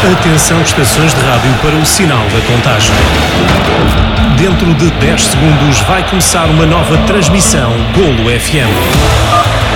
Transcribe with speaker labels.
Speaker 1: Atenção, estações de rádio, para o sinal da contagem. Dentro de 10 segundos vai começar uma nova transmissão Golo FM.